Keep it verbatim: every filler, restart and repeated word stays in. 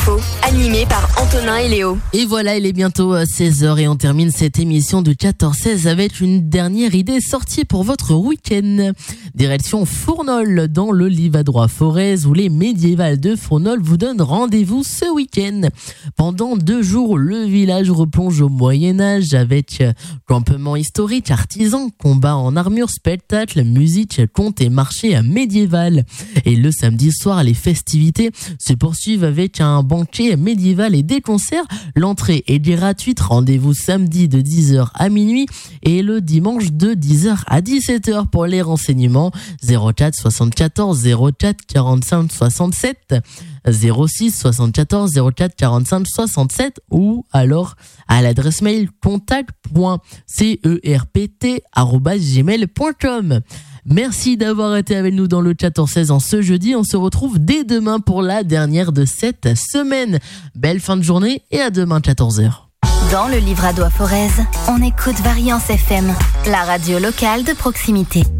info, animé par Antonin et Léo. Et voilà, il est bientôt seize heures et on termine cette émission de quatorze seize avec une dernière idée sortie pour votre week-end. Direction Fournol, dans le Livradois-Forez, où les médiévales de Fournol vous donnent rendez-vous ce week-end. Pendant deux jours, le village replonge au Moyen-Âge avec campement historique, artisans, combats en armure, spectacles, musique, contes et marché médiéval. Et le samedi soir, les festivités se poursuivent avec un banquet médiéval et des concerts. L'entrée est gratuite. Rendez-vous samedi de dix heures à minuit et le dimanche de dix heures à dix-sept heures pour les renseignements. zéro quatre soixante-quatorze zéro quatre quarante-cinq soixante-sept zéro six soixante-quatorze zéro quatre quarante-cinq soixante-sept ou alors à l'adresse mail contact point cerpt arobase gmail point com. Merci d'avoir été avec nous dans le quatorze seize en ce jeudi. On se retrouve dès demain pour la dernière de cette semaine. Belle fin de journée et à demain quatorze heures. Dans le Livradois-Forez, on écoute Variance F M, la radio locale de proximité.